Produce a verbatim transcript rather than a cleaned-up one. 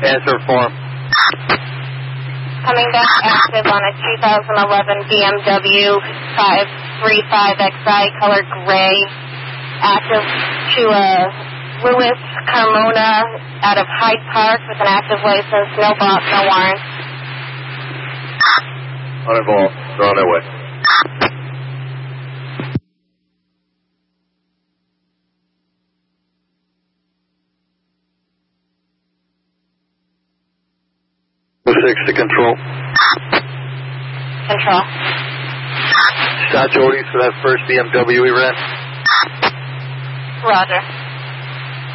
Answer form. Coming back active on a two thousand eleven B M W five thirty-five X I, color gray. Active to a Louis Carmona out of Hyde Park with an active license. No bot, no warrant. Uninvolved. They're on their way. six to control. Control. Start Jody for that first B M W we ran. Roger.